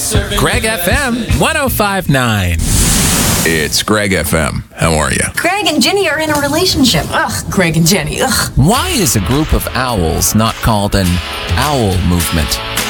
Greg FM 1059. It's Greg FM. How are you? Greg and Jenny are in a relationship. Ugh, Greg and Jenny. Ugh. Why is a group of owls not called an owl movement?